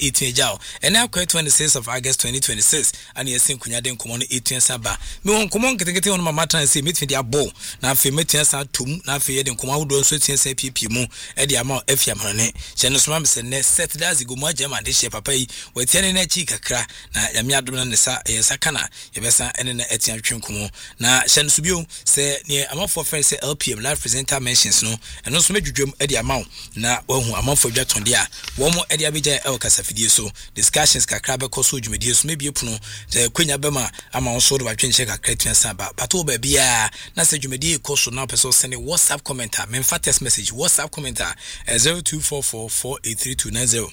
18 jao and now 26th of August 2026 and yes kunya den komo no 18 saba me won komo nketekete on mama tan say meet dia ball na afi metia sa tom na afi den komo ahodo so tia sa pp mu e dia ma afia manone che no so ma se ne set dazi go mo agema de she papa yi watia ne chi kakra na yame adom na ne sa yesa kana yebesa ene na etia twin komo na she no so bio se ne amafo friend say LPM live presenter mentions no eno so medwudwam e dia ma na wahu amafo dwatonde a wo mo e dia beja el kasafidie so discussions kakra be koso dwumedie so mebie puno kwenya bema ama won so do batwe nche kakra tia sa ba pato ba bia na se dwumedie koso na person send WhatsApp commenter memfa text message WhatsApp commenter 0244483290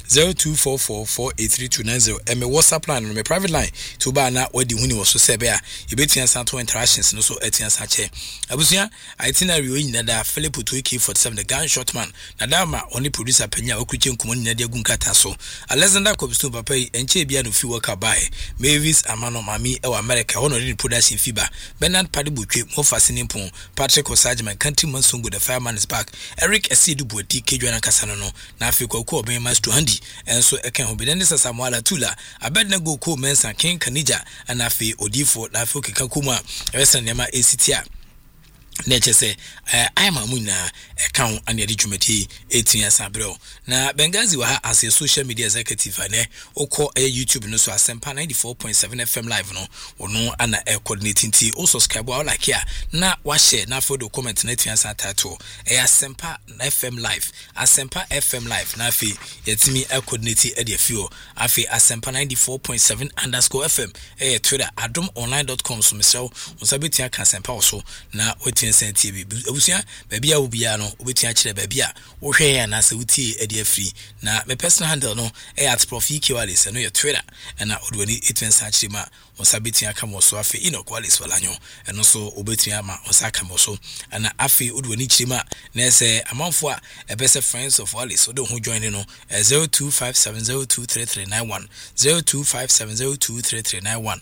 0244483290 and my WhatsApp line and my private line to ba na wadi huni wo so se be a yebetia sa to interactions no so etia sa che abusia itinerary we nyina da Philip Otoike 47 the gunshot man na da ma oni producer panya okuche nkomo nyina de agunkata so Alexander Kobisto papa enche bia no fi work by Mavis Amano Mami e wa America hono the production fiba Bernard Padibutwe mo fascinating pon Patrick Osajman countryman songo the fireman is back Eric Esidu Bodi Kejwana Kasano no na Africa ko oben master handi enso eken ho beden nisa Samuel Tula abedna go ko mensa King Kanija and afi odifo na afi okeka kuma ewesa nema esitia neche se ayama muna account and yadi jumeti 18 years abro na Bengazi wa ha as a social media executive ane oko YouTube no so asempa 94.7 FM live no ono ana coordinating ti o subscribe wa like ya na wa share na for comment na tiansa title asempa FM live asempa FM live na afi yetimi coordinate e de fio afi asempa 94.7 _FM Twitter adomonline.com so mesel unsabetia kan asempa oso na TV abusia baby a ubia no obetia kire baby a wo hwe ya na se utie e de free na my personal handle no at prof equalis no your Twitter na odwani etwensa kire ma onsabetia ka mo so afi inoqualis walanyo eno so obetia ma onsaka mo so na afi odwani kire ma na se amanfo a ebese friends of Wallace so de ho join no 0257023391 0257023391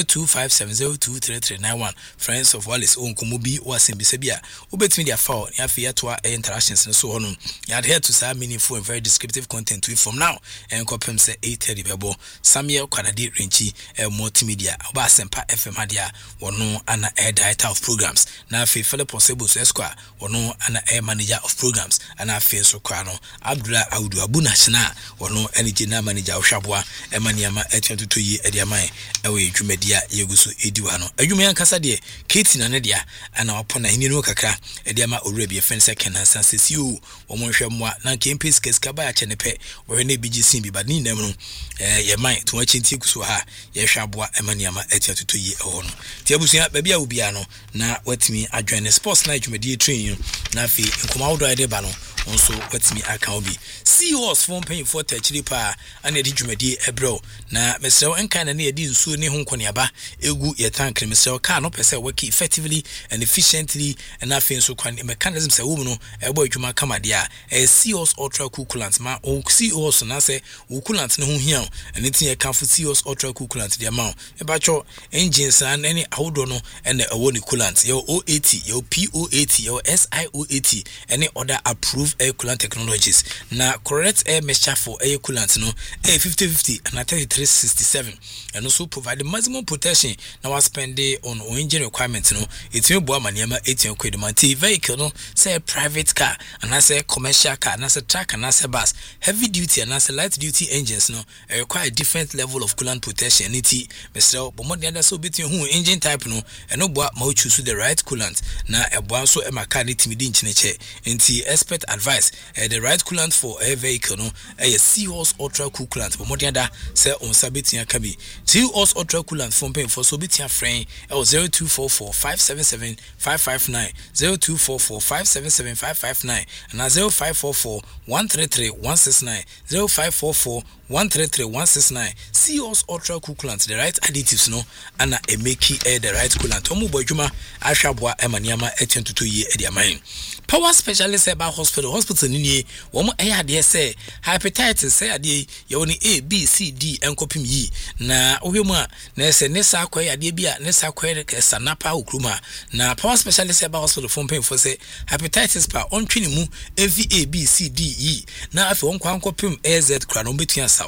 0257023391 friends of Wallace onkomo bi wasembisebia ubetimi dia fa ya fi yatoa interactions no so hono you adhere to some meaningful and very descriptive content we from now and kopem say 8:30 bebo Samuel Kwanadi Renchi multimedia oba Asempa FM hadia wono ana director of programs na fi Philip Osebos Esquire wono ana manager of programs ana fi so kwa no Abdullah Audu Abuna Shina wono energy na manager ohwaboa emaniama etuantoto yi ediaman ewe dwumedia yeguso ediwa no adwuma nkasa de Kate na ne dia ana opona hini no kakra ediama owura bi friend second Hansan sesiu omonhwe mwa na campus keska ba ya chenepe we na BGC bi badini nam no ye man to wachinti kuso ha ye hwaboa emaniama etuantoto yi eho no ti abusia ba bia obia no na watimi adwene sports na dwumedie train na fi nkoma wodo ade ba no onso watimi aka obi CEOs from paying for techiri pa and the dwumedie ebro na mesrew enka na yedi nsuo ne ho nkoniaba egu ye tank mesrew car no pese work effectively and efficiently and afin so kwan mechanism se wo no ebo adwuma kama dia CEOs ultra cool coolant ma o CEOs na se wo coolant ne ho hia anything ye kan for CEOs ultra cool coolant dia ma e ba cho engines and any ahodo no and ewo ni coolant your O80 your PO80 your SIO80 any other approved air coolant technologies na correct air mixture for air coolant no 50-50 and 3367 and also provide maximum protection now spend on engine requirements no it will boa maniama 18 kwedmanti vehicle no say private car and I say commercial car and I say truck and I say bus heavy duty and I say light duty engines no require different level of coolant protection niti Mr. Bomodi under so between who engine type no and no boa ma choose the right coolant na eboa so e maka ni timidi nchineche nti expert advice the right coolant for a vehicle no CEOs ultra cool coolant Bomodi under say on sabetia kabi CEOs ultra coolant from paying for so betia friend 0244 577 559 0244 577 559 and 0544 133 169 0544 133 169 CEOs ultra cool coolant the right additives no ana emeki the right coolant omo bodwuma ahwaboa emaniama etentoto yi ediaman power specialist about hospital ni wo mo ade say hepatitis say ade ye woni A B C D enkopim yi na ohwemu a na se ne sa akwa ade bia ne sa akwa sanapa okruma na power specialist about hospital phone pay for say hepatitis pa ontwini mu A B C D E na afi wonkwa nkopim AZ kra no betua